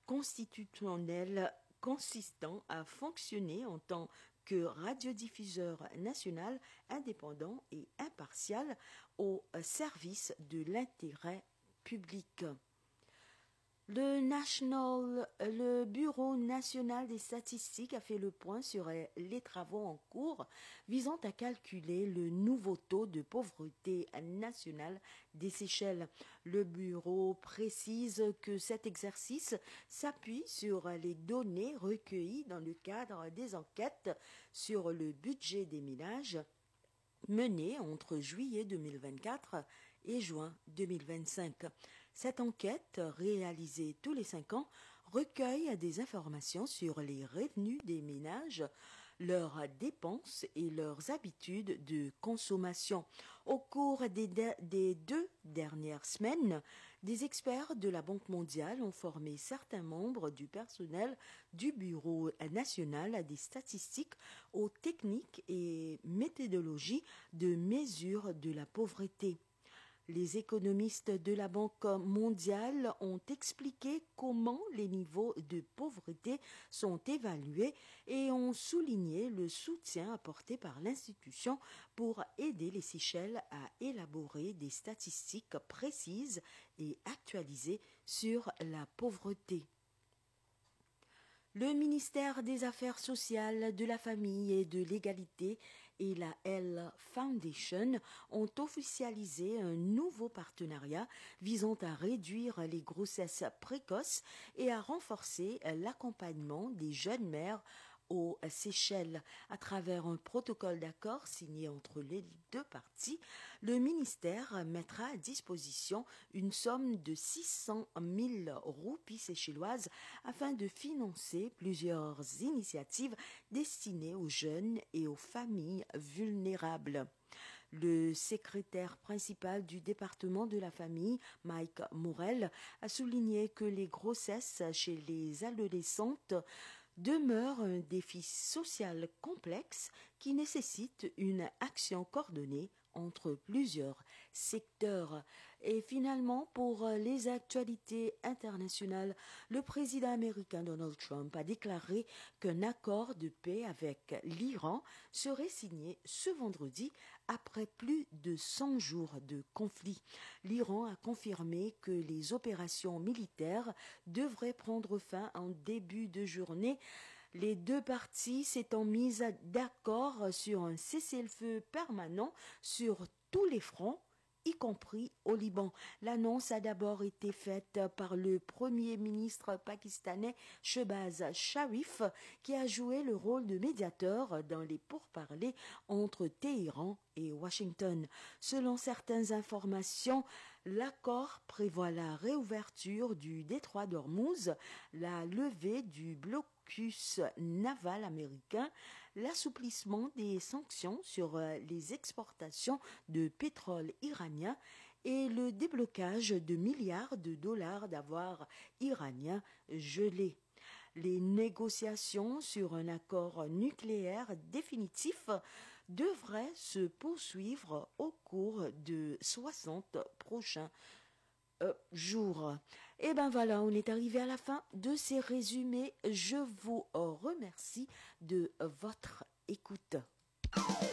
constitutionnel consistant à fonctionner en tant que radiodiffuseur national indépendant et impartial au service de l'intérêt public. Le Bureau national des statistiques a fait le point sur les travaux en cours visant à calculer le nouveau taux de pauvreté nationale des Seychelles. Le bureau précise que cet exercice s'appuie sur les données recueillies dans le cadre des enquêtes sur le budget des ménages menée entre juillet 2024 et juin 2025. Cette enquête, réalisée tous les 5 ans, recueille des informations sur les revenus des ménages, leurs dépenses et leurs habitudes de consommation. Au cours des 2 dernières semaines, des experts de la Banque mondiale ont formé certains membres du personnel du Bureau national des statistiques aux techniques et méthodologies de mesure de la pauvreté. Les économistes de la Banque mondiale ont expliqué comment les niveaux de pauvreté sont évalués et ont souligné le soutien apporté par l'institution pour aider les Seychelles à élaborer des statistiques précises et actualisées sur la pauvreté. Le ministère des Affaires sociales, de la famille et de l'égalité et la L Foundation ont officialisé un nouveau partenariat visant à réduire les grossesses précoces et à renforcer l'accompagnement des jeunes mères aux Seychelles. À travers un protocole d'accord signé entre les 2 parties, le ministère mettra à disposition une somme de 600 000 roupies séchelloises afin de financer plusieurs initiatives destinées aux jeunes et aux familles vulnérables. Le secrétaire principal du département de la famille, Mike Morel, a souligné que les grossesses chez les adolescentes demeure un défi social complexe qui nécessite une action coordonnée entre plusieurs secteurs. Et finalement, pour les actualités internationales, le président américain Donald Trump a déclaré qu'un accord de paix avec l'Iran serait signé ce vendredi après plus de 100 jours de conflit. L'Iran a confirmé que les opérations militaires devraient prendre fin en début de journée, les 2 parties s'étant mises d'accord sur un cessez-le-feu permanent sur tous les fronts, y compris au Liban. L'annonce a d'abord été faite par le premier ministre pakistanais Shehbaz Sharif, qui a joué le rôle de médiateur dans les pourparlers entre Téhéran et Washington. Selon certaines informations, l'accord prévoit la réouverture du détroit d'Ormuz, la levée du blocus naval américain, l'assouplissement des sanctions sur les exportations de pétrole iranien et le déblocage de milliards de dollars d'avoirs iraniens gelés. Les négociations sur un accord nucléaire définitif devraient se poursuivre au cours de 60 prochains jours. Et ben voilà, on est arrivé à la fin de ces résumés. Je vous remercie de votre écoute.